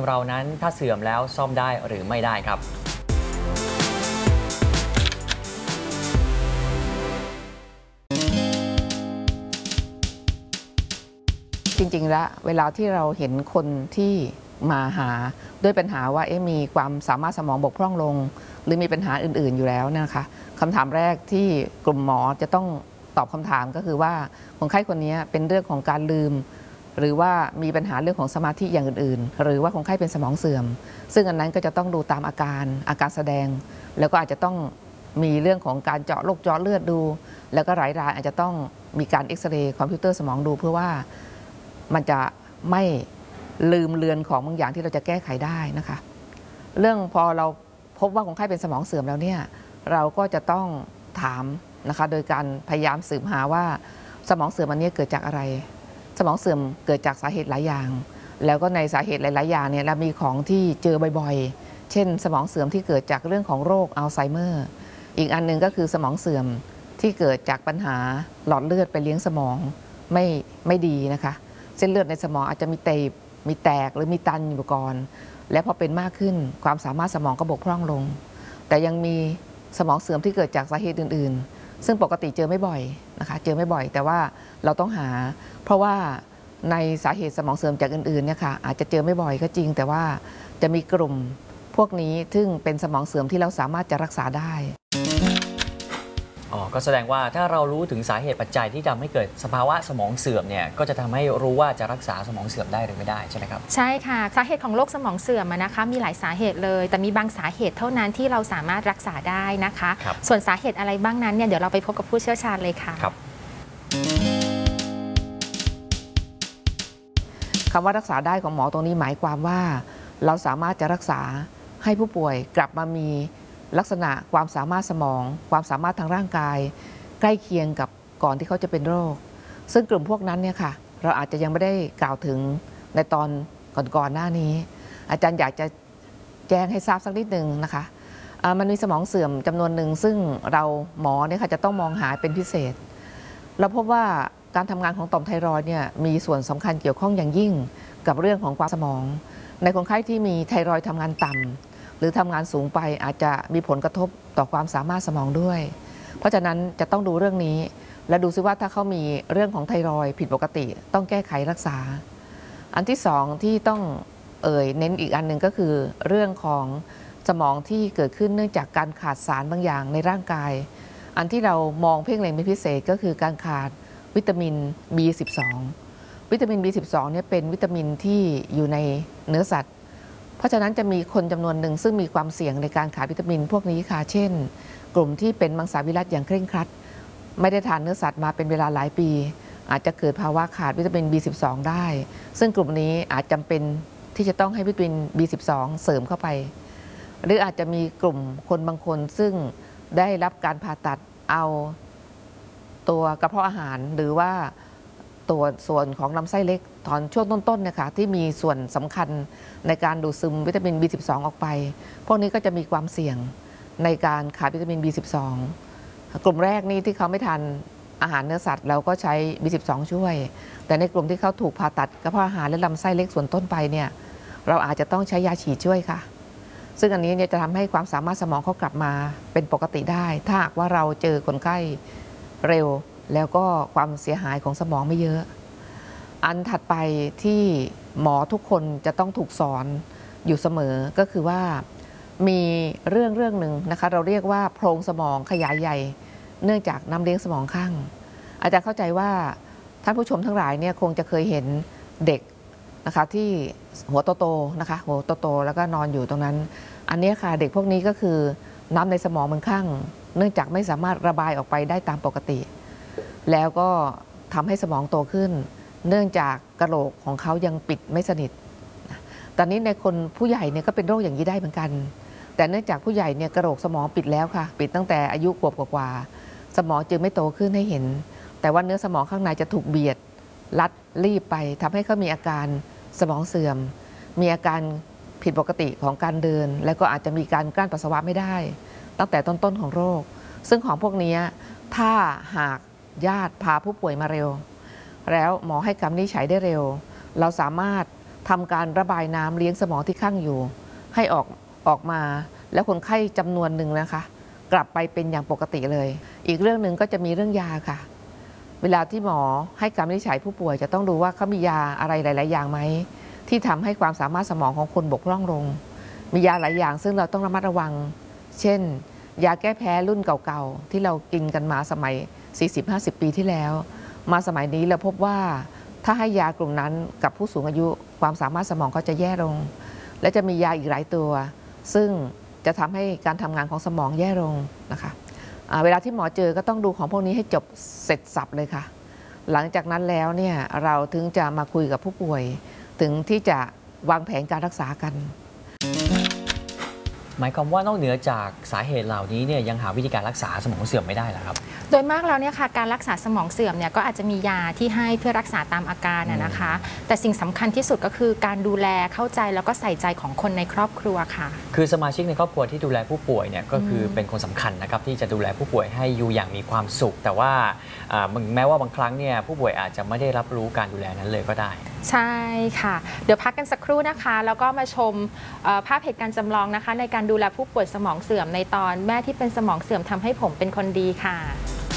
เรานั้นถ้าเสื่อมแล้วซ่อมได้หรือไม่ได้ครับจริงๆแล้วเวลาที่เราเห็นคนที่มาหาด้วยปัญหาว่ามีความสามารถสมองบกพร่องลงหรือมีปัญหาอื่นๆอยู่แล้วนะคะคำถามแรกที่กลุ่มหมอจะต้องตอบคำถามก็คือว่าคนไข้คนนี้เป็นเรื่องของการลืมหรือว่ามีปัญหาเรื่องของสมาธิอย่างอื่นๆหรือว่าคนไข้เป็นสมองเสื่อมซึ่งอันนั้นก็จะต้องดูตามอาการแสดงแล้วก็อาจจะต้องมีเรื่องของการเจาะโรคเจาะเลือดดูแล้วก็หลายรายอาจจะต้องมีการเอ็กซเรย์คอมพิวเตอร์สมองดูเพื่อว่ามันจะไม่ลืมเลือนของบางอย่างที่เราจะแก้ไขได้นะคะเรื่องพอเราพบว่าคนไข้เป็นสมองเสื่อมแล้วเนี่ยเราก็จะต้องถามนะคะโดยการพยายามสืบหาว่าสมองเสื่อมอันนี้เกิดจากอะไรสมองเสื่อมเกิดจากสาเหตุหลายอย่างแล้วก็ในสาเหตุหลายๆอย่างเนี่ยเรามีของที่เจอบ่อยๆเช่นสมองเสื่อมที่เกิดจากเรื่องของโรคอัลไซเมอร์อีกอันหนึ่งก็คือสมองเสื่อมที่เกิดจากปัญหาหลอดเลือดไปเลี้ยงสมองไม่ดีนะคะเส้นเลือดในสมองอาจจะมีแตกหรือมีตันอยู่ก่อนและพอเป็นมากขึ้นความสามารถสมองก็บกพร่องลงแต่ยังมีสมองเสื่อมที่เกิดจากสาเหตุอื่นๆซึ่งปกติเจอไม่บ่อยนะคะเจอไม่บ่อยแต่ว่าเราต้องหาเพราะว่าในสาเหตุสมองเสื่อมจากอื่นๆเนี่ยค่ะอาจจะเจอไม่บ่อยก็จริงแต่ว่าจะมีกลุ่มพวกนี้ซึ่งเป็นสมองเสื่อมที่เราสามารถจะรักษาได้ก็แสดงว่าถ้าเรารู้ถึงสาเหตุปัจจัยที่ทำให้เกิดสภาวะสมองเสื่อมเนี่ยก็จะทำให้รู้ว่าจะรักษาสมองเสื่อมได้หรือไม่ได้ใช่ไหมครับใช่ค่ะสาเหตุของโรคสมองเสื่อมนะคะมีหลายสาเหตุเลยแต่มีบางสาเหตุเท่านั้นที่เราสามารถรักษาได้นะคะส่วนสาเหตุอะไรบ้างนั้นเนี่ยเดี๋ยวเราไปพบกับผู้เชี่ยวชาญเลยค่ะคำว่ารักษาได้ของหมอตรงนี้หมายความว่าเราสามารถจะรักษาให้ผู้ป่วยกลับมามีลักษณะความสามารถสมองความสามารถทางร่างกายใกล้เคียงกับก่อนที่เขาจะเป็นโรคซึ่งกลุ่มพวกนั้นเนี่ยค่ะเราอาจจะยังไม่ได้กล่าวถึงในตอนก่อนหน้านี้อาจารย์อยากจะแจ้งให้ทราบสักนิดนึงนะคะมันมีสมองเสื่อมจำนวนหนึ่งซึ่งเราหมอเนี่ยค่ะจะต้องมองหาเป็นพิเศษเราพบว่าการทำงานของต่อมไทรอยด์เนี่ยมีส่วนสำคัญเกี่ยวข้องอย่างยิ่งกับเรื่องของความสมองในคนไข้ที่มีไทรอยด์ทำงานต่ำหรือทำงานสูงไปอาจจะมีผลกระทบต่อความสามารถสมองด้วยเพราะฉะนั้นจะต้องดูเรื่องนี้และดูซิว่าถ้าเขามีเรื่องของไทรอยด์ผิดปกติต้องแก้ไขรักษาอันที่สองที่ต้องเน้นอีกอันหนึ่งก็คือเรื่องของสมองที่เกิดขึ้นเนื่องจากการขาดสารบางอย่างในร่างกายอันที่เรามองเพ่งเล็งเป็นพิเศษก็คือการขาดวิตามิน B12 วิตามิน B12 เนี่ยเป็นวิตามินที่อยู่ในเนื้อสัตว์เพราะฉะนั้นจะมีคนจำนวนหนึ่งซึ่งมีความเสี่ยงในการขาดวิตามินพวกนี้ค่ะเช่นกลุ่มที่เป็นมังสวิรัติอย่างเคร่งครัดไม่ได้ทานเนื้อสัตว์มาเป็นเวลาหลายปีอาจจะเกิดภาวะขาดวิตามิน B12 ได้ซึ่งกลุ่มนี้อาจจำเป็นที่จะต้องให้วิตามิน B12 เสริมเข้าไปหรืออาจจะมีกลุ่มคนบางคนซึ่งได้รับการผ่าตัดเอาตัวกระเพาะอาหารหรือว่าตัวส่วนของลำไส้เล็กตอนช่วงต้นๆนะคะที่มีส่วนสำคัญในการดูดซึมวิตามิน B12 ออกไปพวกนี้ก็จะมีความเสี่ยงในการขาดวิตามิน B12 กลุ่มแรกนี่ที่เขาไม่ทานอาหารเนื้อสัตว์เราก็ใช้ B12 ช่วยแต่ในกลุ่มที่เขาถูกผ่าตัดกระเพาะอาหารและลำไส้เล็กส่วนต้นไปเนี่ยเราอาจจะต้องใช้ยาฉีดช่วยค่ะซึ่งอันนี้เนี่ยจะทำให้ความสามารถสมองเขากลับมาเป็นปกติได้ถ้าหากว่าเราเจอคนไข้เร็วแล้วก็ความเสียหายของสมองไม่เยอะอันถัดไปที่หมอทุกคนจะต้องถูกสอนอยู่เสมอก็คือว่ามีเรื่องหนึ่งนะคะเราเรียกว่าโพรงสมองขยายใหญ่เนื่องจากน้ำเลี้ยงสมองข้างอาจารย์เข้าใจว่าท่านผู้ชมทั้งหลายเนี่ยคงจะเคยเห็นเด็กนะคะที่หัวโตๆนะคะหัวโตๆแล้วก็นอนอยู่ตรงนั้นอันนี้ค่ะเด็กพวกนี้ก็คือน้ำในสมองมันข้างเนื่องจากไม่สามารถระบายออกไปได้ตามปกติแล้วก็ทำให้สมองโตขึ้นเนื่องจากกระโหลกของเขายังปิดไม่สนิทตอนนี้ในคนผู้ใหญ่เนี่ยก็เป็นโรคอย่างนี้ได้เหมือนกันแต่เนื่องจากผู้ใหญ่เนี่ยกระโหลกสมองปิดแล้วค่ะปิดตั้งแต่อายุขวบกว่าสมองจึงไม่โตขึ้นให้เห็นแต่ว่าเนื้อสมองข้างในจะถูกเบียดรัดรีบไปทำให้เขามีอาการสมองเสื่อมมีอาการผิดปกติของการเดินและก็อาจจะมีการกลั้นปัสสาวะไม่ได้ตั้งแต่ต้นของโรคซึ่งของพวกนี้ถ้าหากญาติพาผู้ป่วยมาเร็วแล้วหมอให้คำวินิจฉัยได้เร็วเราสามารถทำการระบายน้ำเลี้ยงสมองที่ข้างอยู่ให้ออกมาแล้วคนไข้จำนวนหนึ่งนะคะ กลับไปเป็นอย่างปกติเลยอีกเรื่องหนึ่งก็จะมีเรื่องยาค่ะเวลาที่หมอให้การวินิจฉัยผู้ป่วยจะต้องดูว่าเขามียาอะไรหลายๆอย่างไหมที่ทำให้ความสามารถสมองของคนบกพร่องลงมียาหลายอย่างซึ่งเราต้องระมัดระวังเช่นยาแก้แพ้รุ่นเก่าๆที่เรากินกันมาสมัย 40-50 ปีที่แล้วมาสมัยนี้เราพบว่าถ้าให้ยากลุ่มนั้นกับผู้สูงอายุความสามารถสมองเขาจะแย่ลงและจะมียาอีกหลายตัวซึ่งจะทำให้การทำงานของสมองแย่ลงนะคะเวลาที่หมอเจอก็ต้องดูของพวกนี้ให้จบเสร็จสับเลยค่ะหลังจากนั้นแล้วเนี่ยเราถึงจะมาคุยกับผู้ป่วยถึงที่จะวางแผนการรักษากันหมายความว่านอกเหนือจากสาเหตุเหล่านี้เนี่ยยังหาวิธีการรักษาสมองเสื่อมไม่ได้เหรอครับโดยมากแล้วเนี่ยค่ะการรักษาสมองเสื่อมเนี่ยก็อาจจะมียาที่ให้เพื่อรักษาตามอาการนะคะ แต่สิ่งสำคัญที่สุดก็คือการดูแลเข้าใจแล้วก็ใส่ใจของคนในครอบครัวค่ะคือสมาชิกในครอบครัวที่ดูแลผู้ป่วยเนี่ยก็คือเป็นคนสำคัญนะครับที่จะดูแลผู้ป่วยให้อยู่อย่างมีความสุขแต่ว่าแม้ว่าบางครั้งเนี่ยผู้ป่วยอาจจะไม่ได้รับรู้การดูแลนั้นเลยก็ได้ใช่ค่ะเดี๋ยวพักกันสักครู่นะคะแล้วก็มาชมภาพเหตุการณ์จำลองนะคะในการดูแลผู้ป่วยสมองเสื่อมในตอนแม่ที่เป็นสมองเสื่อมทำให้ผมเป็นคนดีค่ะ